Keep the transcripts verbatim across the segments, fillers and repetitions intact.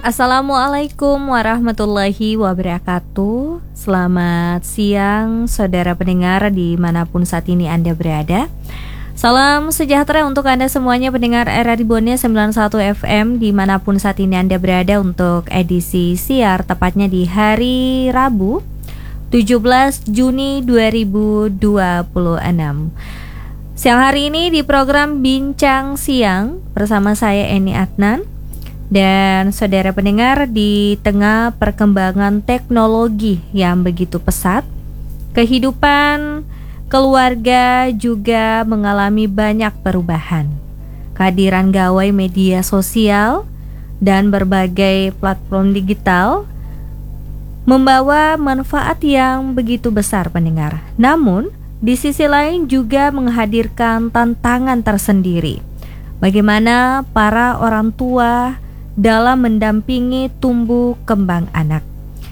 Assalamualaikum warahmatullahi wabarakatuh. Selamat siang saudara pendengar dimanapun saat ini Anda berada. Salam sejahtera untuk Anda semuanya pendengar R R I Bone sembilan puluh satu F M dimanapun saat ini Anda berada untuk edisi siar tepatnya di hari Rabu tujuh belas Juni dua ribu dua puluh enam. Siang hari ini di program Bincang Siang bersama saya Eni Adnan. Dan saudara pendengar, di tengah perkembangan teknologi yang begitu pesat, kehidupan keluarga juga mengalami banyak perubahan. Kehadiran gawai media sosial dan berbagai platform digital membawa manfaat yang begitu besar pendengar. Namun, di sisi lain juga menghadirkan tantangan tersendiri. Bagaimana para orang tua dalam mendampingi tumbuh kembang anak.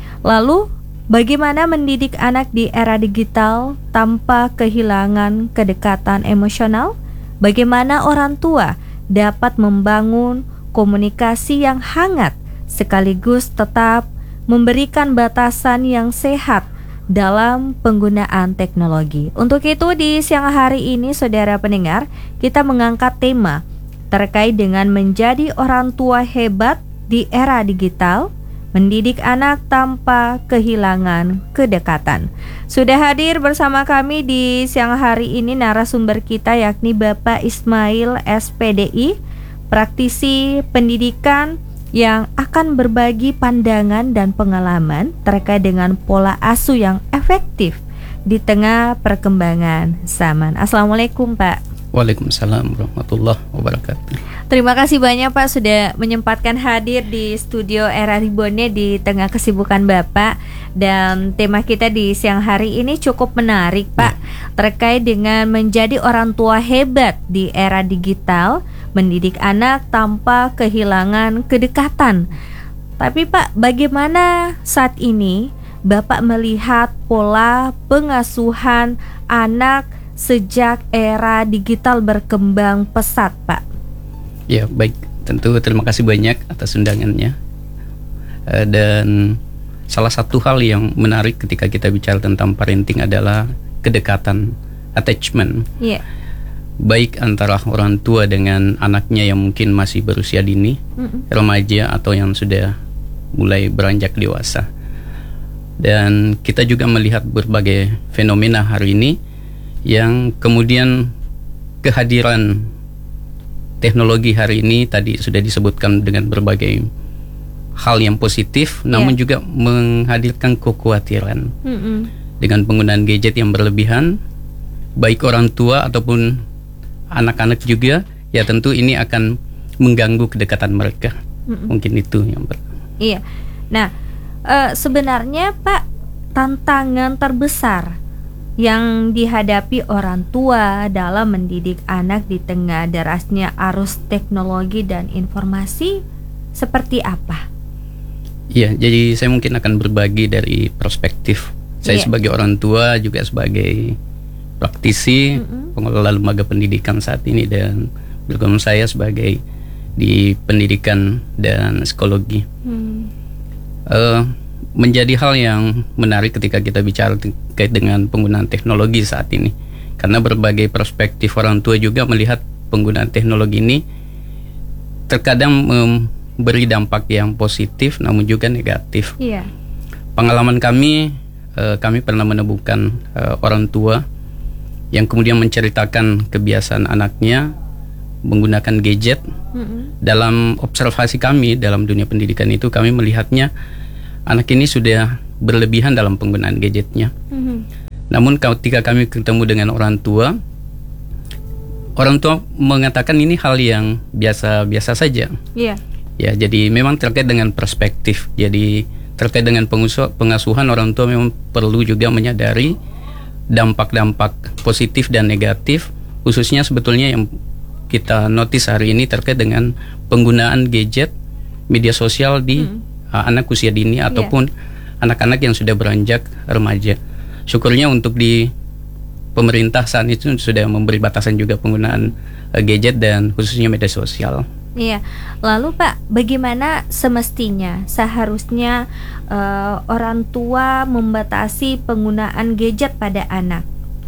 Lalu, bagaimana mendidik anak di era digital tanpa kehilangan kedekatan emosional? Bagaimana orang tua dapat membangun komunikasi yang hangat sekaligus tetap memberikan batasan yang sehat dalam penggunaan teknologi. Untuk itu di siang hari ini saudara pendengar, kita mengangkat tema terkait dengan menjadi orang tua hebat di era digital, mendidik anak tanpa kehilangan kedekatan. Sudah hadir bersama kami di siang hari ini narasumber kita yakni Bapak Ismail S P D I, praktisi pendidikan yang akan berbagi pandangan dan pengalaman terkait dengan pola asuh yang efektif di tengah perkembangan zaman. Assalamualaikum Pak. Waalaikumsalam warahmatullahi wabarakatuh. Terima kasih banyak Pak sudah menyempatkan hadir di studio R R I Bone di tengah kesibukan Bapak. Dan tema kita di siang hari ini cukup menarik Pak, ya, terkait dengan menjadi orang tua hebat di era digital, mendidik anak tanpa kehilangan kedekatan. Tapi Pak, bagaimana saat ini Bapak melihat pola pengasuhan anak sejak era digital berkembang pesat, Pak? Ya, baik. Tentu terima kasih banyak atas undangannya. Uh, dan salah satu hal yang menarik ketika kita bicara tentang parenting adalah kedekatan, attachment. Yeah. Baik antara orang tua dengan anaknya yang mungkin masih berusia dini, mm-mm. remaja atau yang sudah mulai beranjak dewasa. Dan kita juga melihat berbagai fenomena hari ini yang kemudian kehadiran teknologi hari ini tadi sudah disebutkan dengan berbagai hal yang positif, yeah. namun juga menghadirkan kekhawatiran mm-hmm. dengan penggunaan gadget yang berlebihan, baik orang tua ataupun anak-anak juga, ya tentu ini akan mengganggu kedekatan mereka. Mm-hmm. Mungkin itu yang ber. Iya. Nah, uh, sebenarnya Pak, tantangan terbesar yang dihadapi orang tua dalam mendidik anak di tengah derasnya arus teknologi dan informasi seperti apa? Iya, jadi saya mungkin akan berbagi dari perspektif saya yeah. sebagai orang tua, juga sebagai praktisi, mm-hmm. pengelola lembaga pendidikan saat ini, dan bergabung saya sebagai di pendidikan dan psikologi. Mm. Uh, menjadi hal yang menarik ketika kita bicara terkait dengan penggunaan teknologi saat ini, karena berbagai perspektif orang tua juga melihat penggunaan teknologi ini terkadang memberi dampak yang positif namun juga negatif. Yeah. Pengalaman kami, eh, kami pernah menemukan eh, orang tua yang kemudian menceritakan kebiasaan anaknya menggunakan gadget. Mm-hmm. Dalam observasi kami dalam dunia pendidikan itu, kami melihatnya anak ini sudah berlebihan dalam penggunaan gadgetnya. Mm-hmm. Namun ketika kami ketemu dengan orang tua, orang tua mengatakan ini hal yang biasa-biasa saja. Yeah. Ya, jadi memang terkait dengan perspektif. Jadi terkait dengan pengusu- pengasuhan, orang tua memang perlu juga menyadari dampak-dampak positif dan negatif, khususnya sebetulnya yang kita notice hari ini terkait dengan penggunaan gadget, media sosial di mm. uh, anak usia dini ataupun yeah. anak-anak yang sudah beranjak remaja. Syukurnya untuk di pemerintah saat itu sudah memberi batasan juga penggunaan uh, gadget dan khususnya media sosial. Iya. Lalu Pak, bagaimana semestinya seharusnya uh, orang tua membatasi penggunaan gadget pada anak?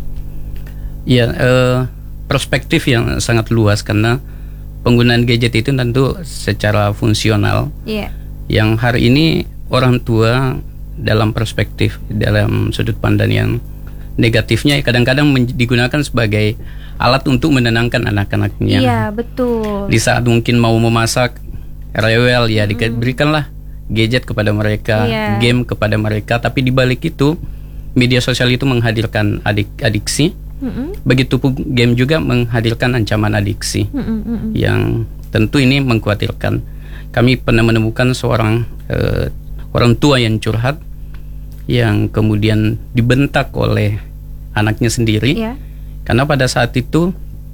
Iya, uh, perspektif yang sangat luas karena penggunaan gadget itu tentu secara fungsional. Iya. Yang hari ini orang tua dalam perspektif, dalam sudut pandang yang negatifnya kadang-kadang digunakan sebagai alat untuk menenangkan anak-anaknya. Iya, betul. Di saat mungkin mau memasak rewel ya, mm-hmm. diberikanlah gadget kepada mereka, yeah. game kepada mereka. Tapi di balik itu media sosial itu menghadirkan adik adiksi. Mm-hmm. Begitupun game juga menghadirkan ancaman adiksi, mm-hmm. yang tentu ini mengkhawatirkan. Kami pernah menemukan seorang uh, orang tua yang curhat, yang kemudian dibentak oleh anaknya sendiri. Yeah. Karena pada saat itu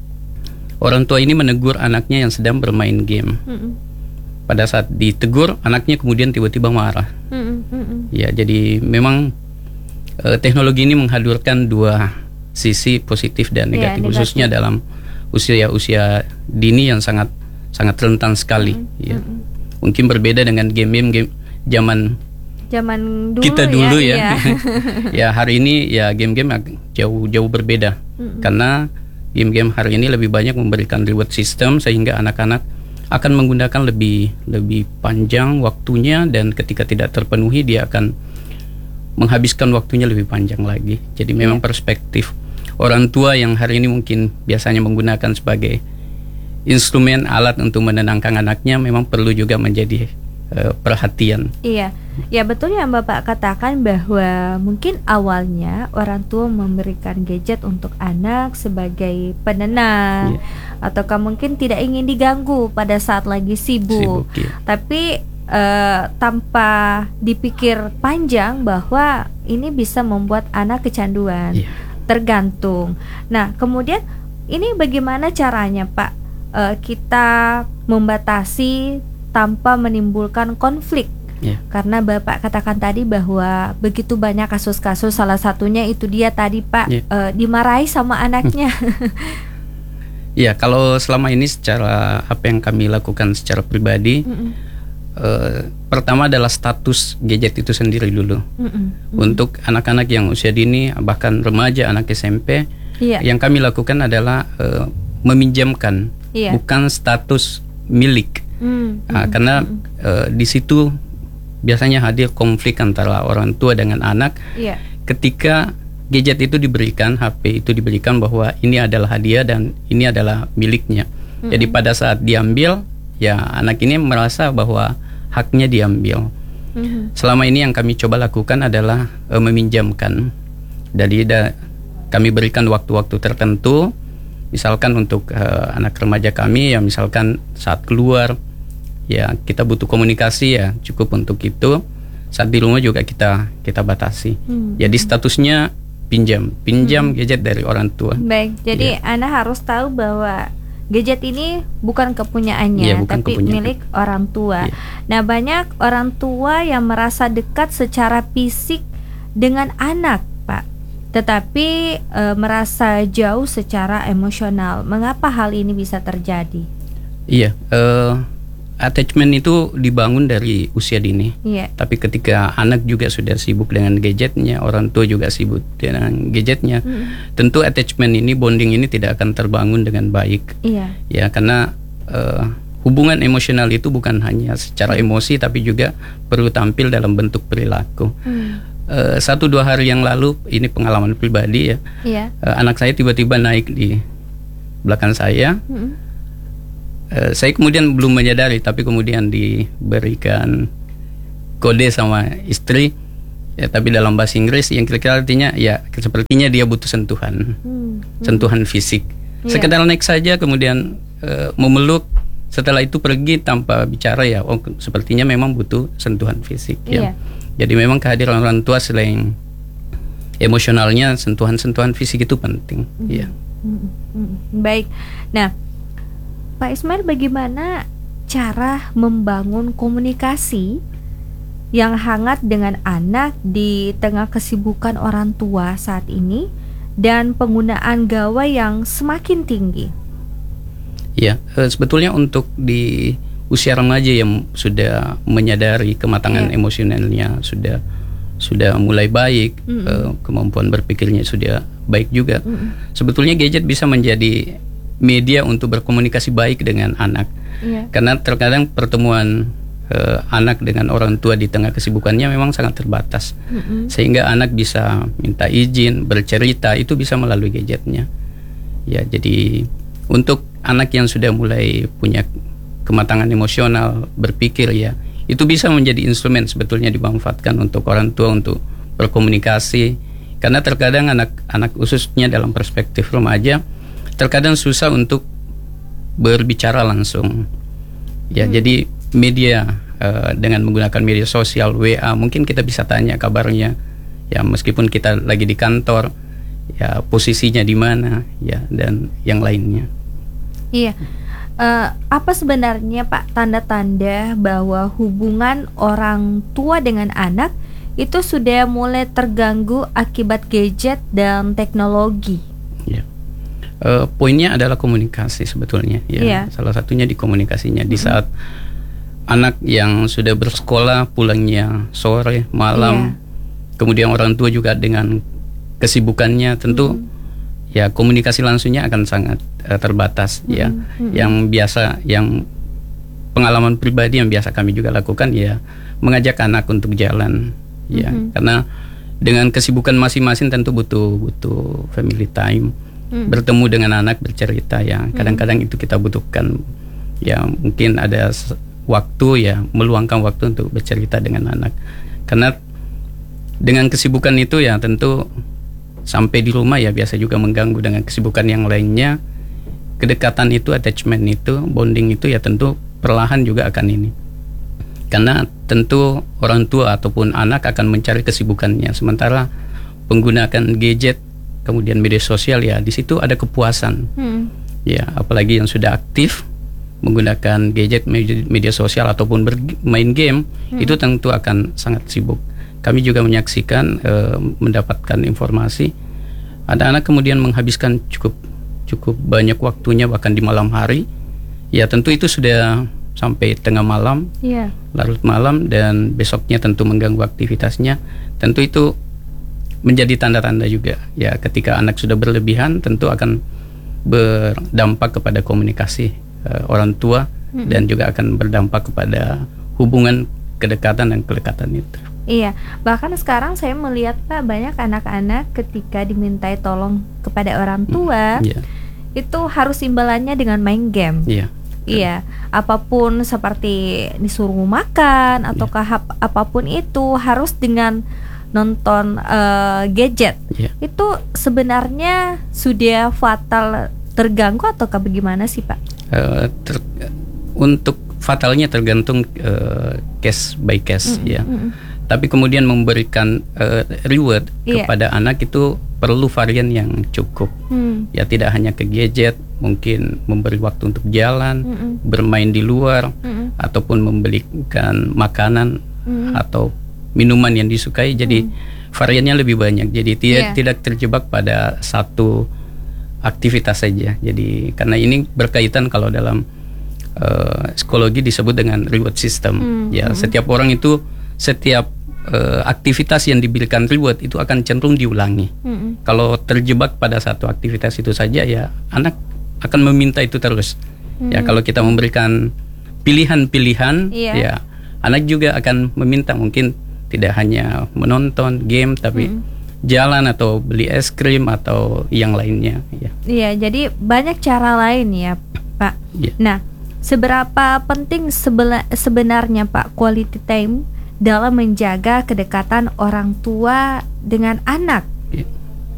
orang tua ini menegur anaknya yang sedang bermain game. Mm-mm. Pada saat ditegur, anaknya kemudian tiba-tiba marah. Mm-mm. Ya, jadi memang uh, teknologi ini menghadirkan dua sisi positif dan negatif, ya, khususnya dalam usia-usia dini yang sangat sangat rentan sekali. Mm-mm. Ya, Mm-mm. mungkin berbeda dengan game-game game zaman zaman dulu kita dulu ya. Ya, ya hari ini ya game-game jauh jauh berbeda. Mm-hmm. Karena game-game hari ini lebih banyak memberikan reward system sehingga anak-anak akan menggunakan lebih lebih panjang waktunya, dan ketika tidak terpenuhi dia akan menghabiskan waktunya lebih panjang lagi. Jadi memang perspektif orang tua yang hari ini mungkin biasanya menggunakan sebagai instrumen alat untuk menenangkan anaknya memang perlu juga menjadi uh, perhatian. Iya. Ya betul yang Bapak katakan bahwa mungkin awalnya orang tua memberikan gadget untuk anak sebagai penenang, yeah. ataukah mungkin tidak ingin diganggu pada saat lagi sibuk, sibuk yeah. Tapi uh, tanpa dipikir panjang bahwa ini bisa membuat anak kecanduan, yeah. tergantung. Nah kemudian ini bagaimana caranya Pak, uh, kita membatasi tanpa menimbulkan konflik? Yeah. Karena Bapak katakan tadi bahwa begitu banyak kasus-kasus, salah satunya itu dia tadi Pak, yeah. uh, dimarahi sama anaknya. Ya, kalau selama ini secara apa yang kami lakukan secara pribadi, mm-hmm. uh, pertama adalah status gadget itu sendiri dulu. Mm-hmm. Untuk anak-anak yang usia dini bahkan remaja, anak S M P, yeah. yang kami lakukan adalah uh, meminjamkan, yeah. bukan status milik. Mm-hmm. uh, karena uh, di situ biasanya hadir konflik antara orang tua dengan anak, yeah. ketika gadget itu diberikan, H P itu diberikan bahwa ini adalah hadiah dan ini adalah miliknya. Mm-hmm. Jadi pada saat diambil, ya anak ini merasa bahwa haknya diambil. Mm-hmm. Selama ini yang kami coba lakukan adalah uh, meminjamkan. Jadi da, kami berikan waktu-waktu tertentu, misalkan untuk uh, anak remaja kami, ya misalkan saat keluar, ya kita butuh komunikasi, ya cukup untuk itu. Saat di rumah juga kita kita batasi. Hmm. Jadi statusnya pinjam, pinjam hmm. gadget dari orang tua. Baik, jadi ya. Anda harus tahu bahwa gadget ini bukan kepunyaannya, ya, bukan tapi kepunyaan. Milik orang tua. Ya. Nah, banyak orang tua yang merasa dekat secara fisik dengan anak, Pak, tetapi e, merasa jauh secara emosional. Mengapa hal ini bisa terjadi? Iya. Uh, Attachment itu dibangun dari usia dini, yeah. tapi ketika anak juga sudah sibuk dengan gadgetnya, orang tua juga sibuk dengan gadgetnya, mm. tentu attachment ini, bonding ini tidak akan terbangun dengan baik, yeah. ya karena uh, hubungan emosional itu bukan hanya secara emosi, tapi juga perlu tampil dalam bentuk perilaku. Mm. Uh, satu dua hari yang lalu, ini pengalaman pribadi ya, yeah. uh, anak saya tiba-tiba naik di belakang saya. Mm. Uh, saya kemudian belum menyadari, tapi kemudian diberikan kode sama istri, ya, tapi dalam bahasa Inggris yang kira-kira artinya ya sepertinya dia butuh sentuhan, hmm, sentuhan hmm. fisik. Yeah. Sekedar naik saja, kemudian uh, memeluk, setelah itu pergi tanpa bicara, ya oh sepertinya memang butuh sentuhan fisik. Yeah. Ya. Jadi memang kehadiran orang tua selain emosionalnya, sentuhan-sentuhan fisik itu penting. Hmm. Ya. Hmm. Hmm. Baik. Nah, Pak Ismail, bagaimana cara membangun komunikasi yang hangat dengan anak di tengah kesibukan orang tua saat ini dan penggunaan gawai yang semakin tinggi? Ya, uh, sebetulnya untuk di usia remaja yang sudah menyadari kematangan yeah. emosionalnya sudah sudah mulai baik, mm-hmm. uh, kemampuan berpikirnya sudah baik juga. Mm-hmm. Sebetulnya gadget bisa menjadi media untuk berkomunikasi baik dengan anak, yeah. karena terkadang pertemuan uh, anak dengan orang tua di tengah kesibukannya memang sangat terbatas, mm-hmm. sehingga anak bisa minta izin, bercerita itu bisa melalui gadgetnya. Ya, jadi untuk anak yang sudah mulai punya kematangan emosional, berpikir ya, itu bisa menjadi instrumen sebetulnya dimanfaatkan untuk orang tua untuk berkomunikasi. Karena terkadang anak-anak khususnya dalam perspektif remaja terkadang susah untuk berbicara langsung. Ya, hmm. jadi media uh, dengan menggunakan media sosial, W A, mungkin kita bisa tanya kabarnya. Ya, meskipun kita lagi di kantor, ya posisinya di mana, ya, dan yang lainnya. Iya. Uh, apa sebenarnya Pak tanda-tanda bahwa hubungan orang tua dengan anak itu sudah mulai terganggu akibat gadget dan teknologi? Ya. Uh, poinnya adalah komunikasi sebetulnya. Ya. Ya. Salah satunya di komunikasinya. Di saat mm-hmm. anak yang sudah bersekolah pulangnya sore, malam, ya. kemudian orang tua juga dengan kesibukannya tentu mm-hmm. ya komunikasi langsungnya akan sangat uh, terbatas. Mm-hmm. Ya, mm-hmm. yang biasa, yang pengalaman pribadi yang biasa kami juga lakukan ya mengajak anak untuk jalan, ya, mm-hmm. karena dengan kesibukan masing-masing tentu butuh butuh family time, mm-hmm. bertemu dengan anak, bercerita, ya kadang-kadang mm-hmm. itu kita butuhkan, ya mungkin ada waktu, ya meluangkan waktu untuk bercerita dengan anak, karena dengan kesibukan itu ya tentu sampai di rumah ya biasa juga mengganggu dengan kesibukan yang lainnya. Kedekatan itu, attachment itu, bonding itu ya tentu perlahan juga akan ini. Karena tentu orang tua ataupun anak akan mencari kesibukannya, sementara menggunakan gadget kemudian media sosial ya di situ ada kepuasan. Hmm. Ya, apalagi yang sudah aktif menggunakan gadget, media, media sosial ataupun bermain game, hmm. itu tentu akan sangat sibuk. Kami juga menyaksikan, e, mendapatkan informasi ada anak kemudian menghabiskan cukup cukup banyak waktunya bahkan di malam hari. Ya tentu itu sudah sampai tengah malam, yeah. larut malam, dan besoknya tentu mengganggu aktivitasnya. Tentu itu menjadi tanda-tanda juga. Ya ketika anak sudah berlebihan tentu akan berdampak kepada komunikasi e, orang tua, mm-hmm. dan juga akan berdampak kepada hubungan kedekatan dan kelekatan itu. Iya, bahkan sekarang saya melihat Pak banyak anak-anak ketika dimintai tolong kepada orang tua, mm, yeah. itu harus imbalannya dengan main game. Iya. Yeah. Iya, apapun seperti disuruh makan ataukah yeah. ap- apapun itu harus dengan nonton uh, gadget. Yeah. Itu sebenarnya sudah fatal terganggu ataukah bagaimana sih Pak? Uh, ter- untuk fatalnya tergantung uh, case by case, mm-hmm. ya. Mm-hmm. Tapi kemudian memberikan uh, reward, yeah. kepada anak itu perlu varian yang cukup. Mm. Ya tidak hanya ke gadget, mungkin memberi waktu untuk jalan, mm-mm. bermain di luar, mm-mm. ataupun membelikan makanan, mm-mm. atau minuman yang disukai. Jadi mm. variannya lebih banyak. Jadi tidak yeah. tidak terjebak pada satu aktivitas saja. Jadi karena ini berkaitan kalau dalam uh, psikologi disebut dengan reward system. Mm. Ya, mm-hmm. setiap orang itu setiap uh, aktivitas yang diberikan reward itu akan cenderung diulangi. Mm-hmm. Kalau terjebak pada satu aktivitas itu saja, ya anak akan meminta itu terus. Mm-hmm. Ya kalau kita memberikan pilihan-pilihan, yeah. ya anak juga akan meminta, mungkin tidak hanya menonton game, tapi mm-hmm. jalan atau beli es krim atau yang lainnya. Ya. Iya, jadi banyak cara lain ya, Pak. Yeah. Nah, seberapa penting sebela- sebenarnya Pak quality time dalam menjaga kedekatan orang tua dengan anak? Ya.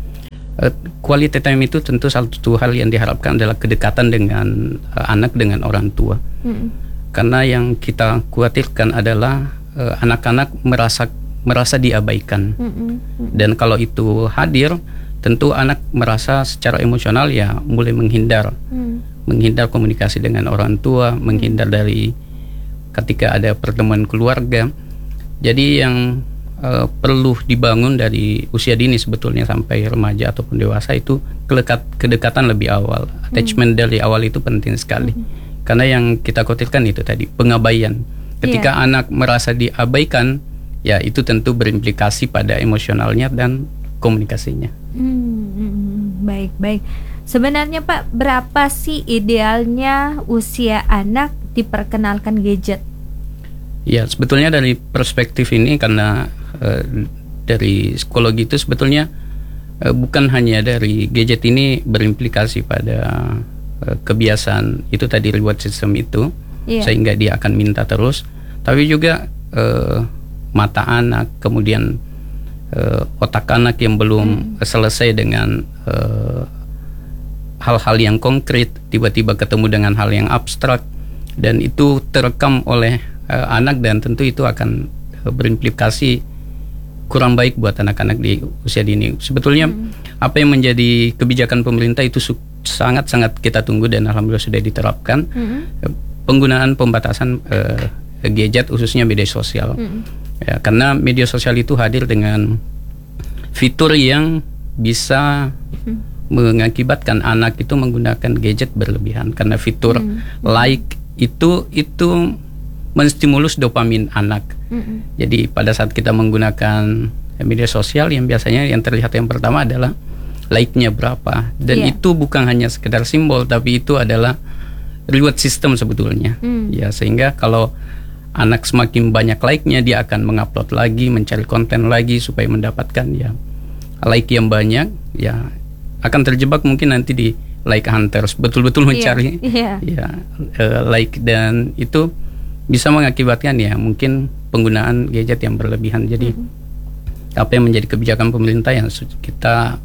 Uh, quality time itu tentu satu hal yang diharapkan adalah kedekatan dengan uh, anak dengan orang tua. Hmm. Karena yang kita khawatirkan adalah uh, anak-anak merasa merasa diabaikan. Hmm. Hmm. Dan kalau itu hadir, tentu anak merasa secara emosional ya mulai menghindar, hmm. menghindar komunikasi dengan orang tua, hmm. menghindar dari ketika ada pertemuan keluarga. Jadi yang uh, perlu dibangun dari usia dini sebetulnya sampai remaja ataupun dewasa itu kelekat, kedekatan lebih awal, attachment hmm. dari awal itu penting sekali. Hmm. Karena yang kita khawatirkan itu tadi pengabaian. Ketika yeah. anak merasa diabaikan, ya itu tentu berimplikasi pada emosionalnya dan komunikasinya. Hmm, baik baik. Sebenarnya Pak, berapa sih idealnya usia anak diperkenalkan gadget? Ya, sebetulnya dari perspektif ini karena uh, dari psikologi itu sebetulnya uh, bukan hanya dari gadget ini berimplikasi pada uh, kebiasaan itu tadi reward system itu, yeah. sehingga dia akan minta terus, tapi juga uh, mata anak, kemudian uh, otak anak yang belum hmm. selesai dengan uh, hal-hal yang konkret, tiba-tiba ketemu dengan hal yang abstrak, dan itu terekam oleh uh, anak, dan tentu itu akan uh, berimplikasi kurang baik buat anak-anak di usia dini. Sebetulnya hmm. apa yang menjadi kebijakan pemerintah itu su- sangat-sangat kita tunggu dan alhamdulillah sudah diterapkan. Hmm. Uh, penggunaan pembatasan uh, gadget khususnya media sosial. Hmm. Ya, karena media sosial itu hadir dengan fitur yang bisa hmm. mengakibatkan anak itu menggunakan gadget berlebihan, karena fitur hmm. like itu itu menstimulus dopamin anak. Hmm. Jadi pada saat kita menggunakan media sosial, yang biasanya yang terlihat yang pertama adalah like-nya berapa, dan yeah. itu bukan hanya sekedar simbol, tapi itu adalah reward system sebetulnya. Hmm. Ya, sehingga kalau anak semakin banyak like-nya, dia akan mengupload lagi, mencari konten lagi supaya mendapatkan ya like yang banyak, ya akan terjebak mungkin nanti di like hunters, betul-betul mencari yeah, yeah. ya uh, like, dan itu bisa mengakibatkan ya mungkin penggunaan gadget yang berlebihan. Jadi mm-hmm. apa yang menjadi kebijakan pemerintah yang kita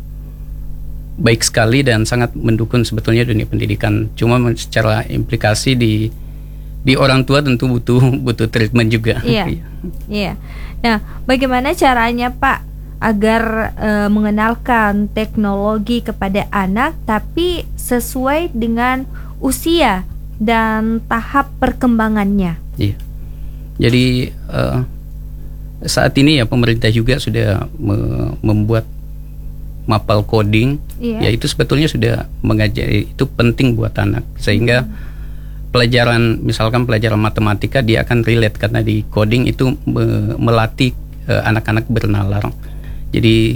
baik sekali dan sangat mendukung sebetulnya dunia pendidikan. Cuma secara implikasi di di orang tua tentu butuh butuh treatment juga. Iya. Iya. Nah, bagaimana caranya Pak agar e, mengenalkan teknologi kepada anak tapi sesuai dengan usia dan tahap perkembangannya? Iya. Jadi uh, saat ini ya pemerintah juga sudah me- membuat mapel coding. Iya. Ya itu sebetulnya sudah mengajari, itu penting buat anak, sehingga hmm. pelajaran, misalkan pelajaran matematika, dia akan relate karena di coding itu me- melatih uh, anak-anak bernalar. Jadi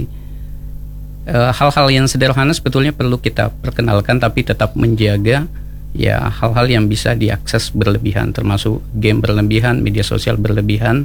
uh, hal-hal yang sederhana sebetulnya perlu kita perkenalkan, tapi tetap menjaga ya hal-hal yang bisa diakses berlebihan, termasuk game berlebihan, media sosial berlebihan,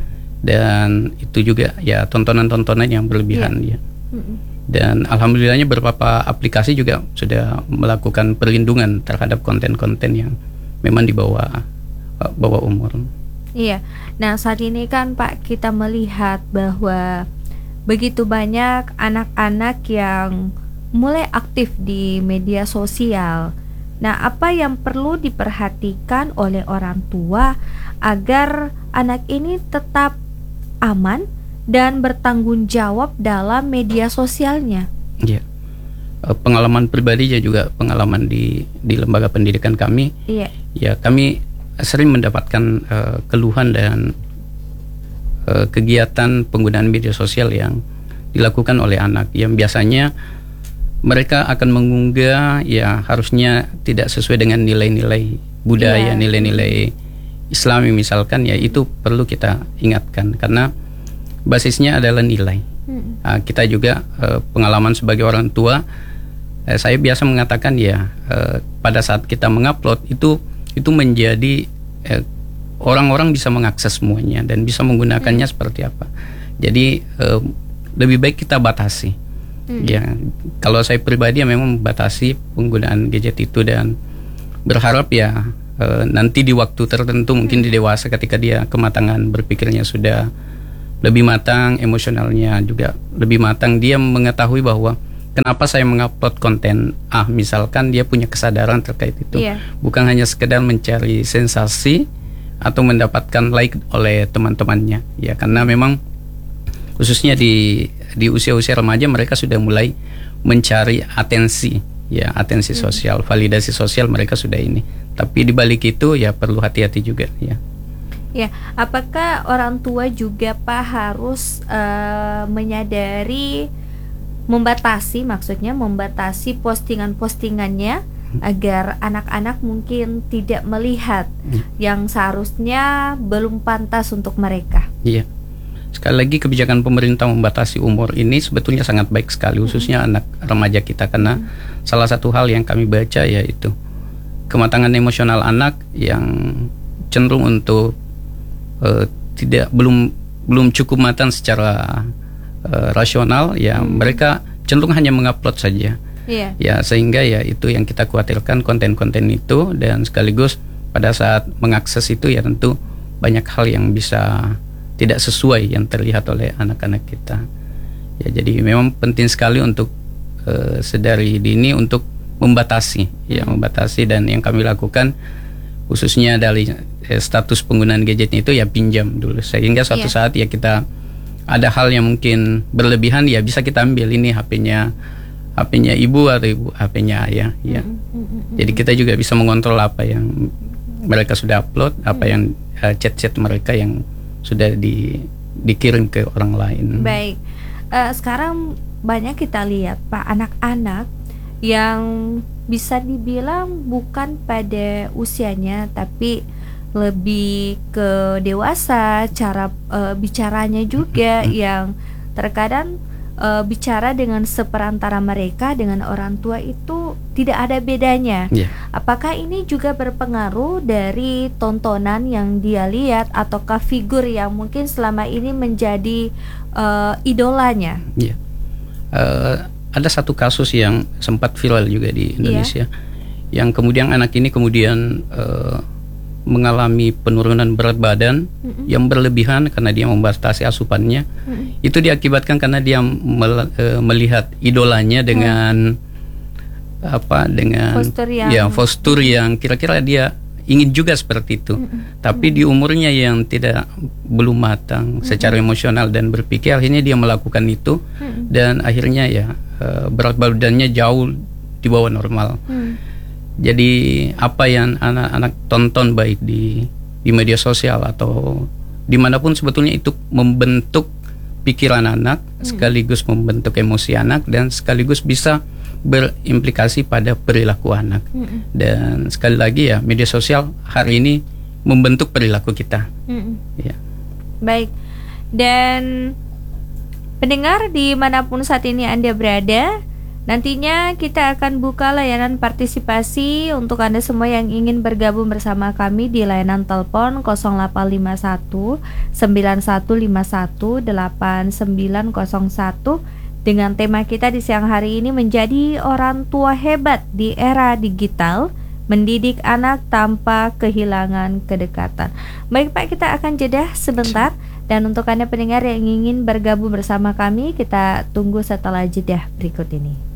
dan itu juga ya tontonan-tontonan yang berlebihan yeah. ya. Mm-hmm. Dan alhamdulillahnya beberapa aplikasi juga sudah melakukan perlindungan terhadap konten-konten yang memang di bawah bawah umur. Iya. Nah, saat ini kan Pak, kita melihat bahwa begitu banyak anak-anak yang mulai aktif di media sosial. Nah, apa yang perlu diperhatikan oleh orang tua agar anak ini tetap aman dan bertanggung jawab dalam media sosialnya? Iya. Pengalaman pribadi juga pengalaman di di lembaga pendidikan kami. Iya. Ya, kami sering mendapatkan uh, keluhan dan uh, kegiatan penggunaan media sosial yang dilakukan oleh anak, yang biasanya mereka akan mengunggah ya harusnya tidak sesuai dengan nilai-nilai budaya, yeah. nilai-nilai Islami misalkan, ya itu perlu kita ingatkan karena basisnya adalah nilai. Hmm. Uh, kita juga uh, pengalaman sebagai orang tua, uh, saya biasa mengatakan ya uh, pada saat kita mengupload itu itu menjadi uh, orang-orang bisa mengakses semuanya dan bisa menggunakannya hmm. seperti apa. Jadi uh, lebih baik kita batasi. Hmm. Ya, kalau saya pribadi ya memang membatasi penggunaan gadget itu dan berharap ya e, nanti di waktu tertentu, mungkin di dewasa ketika dia kematangan berpikirnya sudah lebih matang, emosionalnya juga lebih matang, dia mengetahui bahwa kenapa saya mengupload konten A, misalkan dia punya kesadaran terkait itu. Yeah. Bukan hanya sekedar mencari sensasi atau mendapatkan like oleh teman-temannya. Ya, karena memang khususnya di di usia-usia remaja mereka sudah mulai mencari atensi, ya atensi sosial, validasi sosial mereka sudah ini. Tapi di balik itu ya perlu hati-hati juga, ya. Ya, apakah orang tua juga Pak harus uh, menyadari, membatasi, maksudnya membatasi postingan-postingannya agar anak-anak mungkin tidak melihat hmm. yang seharusnya belum pantas untuk mereka? Iya. Sekali lagi, kebijakan pemerintah membatasi umur ini sebetulnya sangat baik sekali, khususnya hmm. anak remaja kita, karena hmm. salah satu hal yang kami baca yaitu kematangan emosional anak yang cenderung untuk uh, tidak belum belum cukup matang secara uh, rasional, ya hmm. mereka cenderung hanya mengupload saja. Yeah. Ya, sehingga ya itu yang kita khawatirkan, konten-konten itu, dan sekaligus pada saat mengakses itu ya tentu banyak hal yang bisa tidak sesuai yang terlihat oleh anak-anak kita. Ya, jadi memang penting sekali untuk uh, sedari dini untuk membatasi, ya membatasi, dan yang kami lakukan khususnya dari eh, status penggunaan gadgetnya itu ya pinjam dulu, sehingga suatu yeah. saat ya kita ada hal yang mungkin berlebihan ya bisa kita ambil, ini H P-nya H P-nya ibu atau ibu H P-nya ayah, ya. Mm-hmm. Jadi kita juga bisa mengontrol apa yang mereka sudah upload, apa yang uh, chat-chat mereka yang sudah di, dikirim ke orang lain. Baik, uh, sekarang banyak kita lihat Pak, anak-anak yang bisa dibilang bukan pada usianya tapi lebih ke dewasa, cara uh, bicaranya juga yang terkadang uh, bicara dengan seperantara mereka dengan orang tua itu tidak ada bedanya. Yeah. Apakah ini juga berpengaruh dari tontonan yang dia lihat ataukah figur yang mungkin selama ini menjadi uh, idolanya? Yeah. Uh, ada satu kasus yang sempat viral juga di Indonesia, yeah. yang kemudian anak ini kemudian uh, mengalami penurunan berat badan mm-hmm. yang berlebihan karena dia membatasi asupannya. Mm-hmm. Itu diakibatkan karena dia mel, uh, melihat idolanya dengan mm. apa dengan postur yang, ya postur yang kira-kira dia ingin juga seperti itu. Mm-hmm. Tapi mm-hmm. di umurnya yang tidak belum matang mm-hmm. secara emosional dan berpikir, akhirnya dia melakukan itu mm-hmm. dan akhirnya ya uh, berat badannya jauh di bawah normal. Mm. Jadi apa yang anak-anak tonton baik di di media sosial atau dimanapun sebetulnya itu membentuk pikiran anak, hmm. sekaligus membentuk emosi anak, dan sekaligus bisa berimplikasi pada perilaku anak. Hmm. Dan sekali lagi ya, media sosial hari ini membentuk perilaku kita. Hmm. Ya. Baik, dan pendengar dimanapun saat ini Anda berada, nantinya kita akan buka layanan partisipasi untuk Anda semua yang ingin bergabung bersama kami di layanan telepon nol delapan lima satu sembilan satu lima satu delapan sembilan nol satu dengan tema kita di siang hari ini menjadi orang tua hebat di era digital, mendidik anak tanpa kehilangan kedekatan. Baik Pak, kita akan jeda sebentar, dan untuk Anda pendengar yang ingin bergabung bersama kami, kita tunggu setelah jeda berikut ini.